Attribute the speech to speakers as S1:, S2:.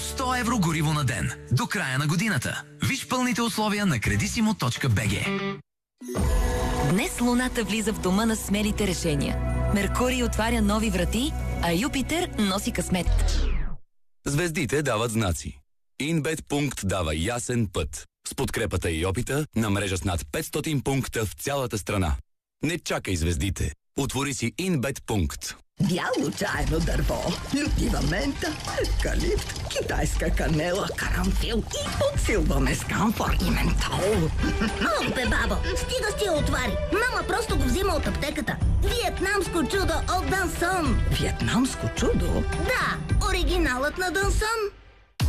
S1: 100 евро гориво на ден. До края на годината. Виж пълните условия на credissimo.bg.
S2: Днес Луната влиза в дома на смелите решения. Меркурий отваря нови врати, а Юпитер носи късмет.
S3: Звездите дават знаци. InBet дава ясен път. С подкрепата и опита на мрежа с над 500 пункта в цялата страна. Не чакай звездите. Отвори си InBet.
S4: Бяло чайно дърво, люпива мента, евкалипт, китайска канела, карамфил и подсилваме с камфор и ментол.
S5: О, бе, бабо, стига с тия отвари. Мама просто го взима от аптеката. Виетнамско чудо от Дансон.
S4: Виетнамско чудо?
S5: Да, оригиналът на Дансон.